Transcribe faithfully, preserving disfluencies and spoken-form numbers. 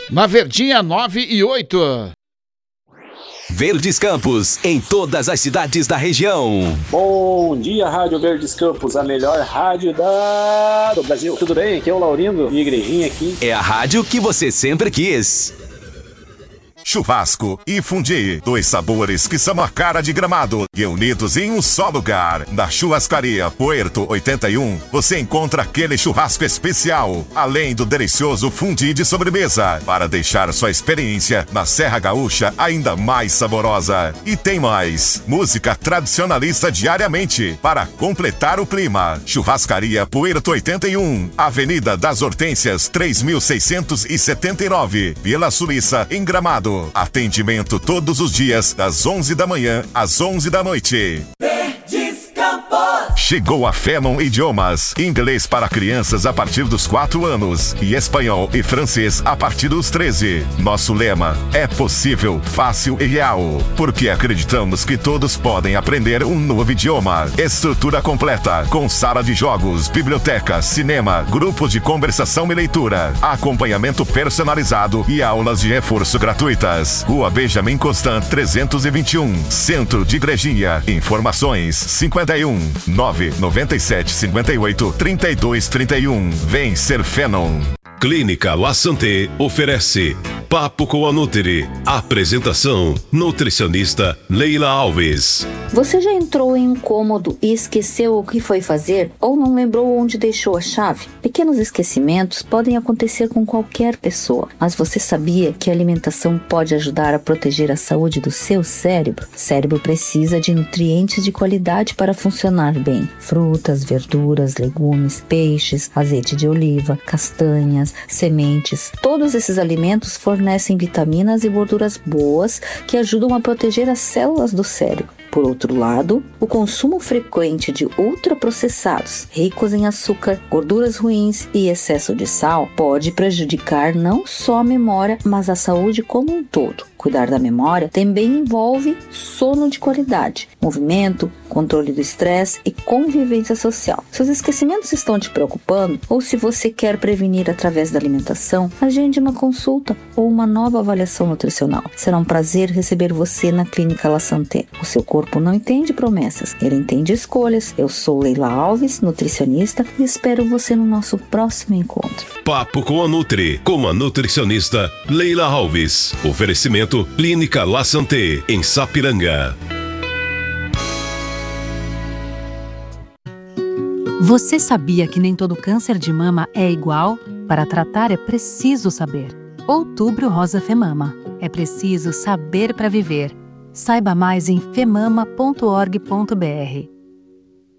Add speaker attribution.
Speaker 1: Na Verdinha nove e oito.
Speaker 2: Verdes Campos, em todas as cidades da região.
Speaker 3: Bom dia, Rádio Verdes Campos, a melhor rádio da... do Brasil. Tudo bem? Aqui é o Laurindo, minha igrejinha aqui.
Speaker 2: É a rádio que você sempre quis.
Speaker 4: Churrasco e fundi, dois sabores que são a cara de Gramado e unidos em um só lugar. Na Churrascaria Puerto oitenta e um, você encontra aquele churrasco especial, além do delicioso fundi de sobremesa, para deixar sua experiência na Serra Gaúcha ainda mais saborosa. E tem mais, música tradicionalista diariamente, para completar o clima. Churrascaria Puerto oitenta e um, Avenida das Hortênsias três mil seiscentos e setenta e nove, Vila Suíça, em Gramado. Atendimento todos os dias, das onze da manhã às onze da noite.
Speaker 5: Verdes Campos.
Speaker 4: Chegou a Phenom Idiomas, inglês para crianças a partir dos quatro anos e espanhol e francês a partir dos treze. Nosso lema é possível, fácil e real, porque acreditamos que todos podem aprender um novo idioma. Estrutura completa, com sala de jogos, biblioteca, cinema, grupos de conversação e leitura, acompanhamento personalizado e aulas de reforço gratuitas. Rua Benjamin Constant trezentos e vinte e um, Centro de Igrejinha. Informações cinquenta e um, nove nove sete, cinquenta e oito, trinta e dois, trinta e um. Vem ser Phenom.
Speaker 6: Clínica La Santé oferece Papo com a Nutri. Apresentação: nutricionista Leila Alves.
Speaker 7: Você já entrou em um cômodo e esqueceu o que foi fazer ou não lembrou onde deixou a chave? Pequenos esquecimentos podem acontecer com qualquer pessoa, mas você sabia que a alimentação pode ajudar a proteger a saúde do seu cérebro? O cérebro precisa de nutrientes de qualidade para funcionar bem. Frutas, verduras, legumes, peixes, azeite de oliva, castanhas, sementes. Todos esses alimentos fornecem vitaminas e gorduras boas que ajudam a proteger as células do cérebro. Por outro lado, o consumo frequente de ultraprocessados, ricos em açúcar, gorduras ruins e excesso de sal pode prejudicar não só a memória, mas a saúde como um todo. Cuidar da memória também envolve sono de qualidade, movimento, controle do estresse e convivência social. Se os esquecimentos estão te preocupando ou se você quer prevenir através da alimentação, agende uma consulta ou uma nova avaliação nutricional. Será um prazer receber você na Clínica La Santé. O seu corpo não entende promessas, ele entende escolhas. Eu sou Leila Alves, nutricionista, e espero você no nosso próximo encontro.
Speaker 6: Papo com a Nutri, com a nutricionista Leila Alves. Oferecimento Clínica La Santé, em Sapiranga.
Speaker 8: Você sabia que nem todo câncer de mama é igual? Para tratar é preciso saber. Outubro Rosa Femama. É preciso saber para viver. Saiba mais em femama ponto org ponto br.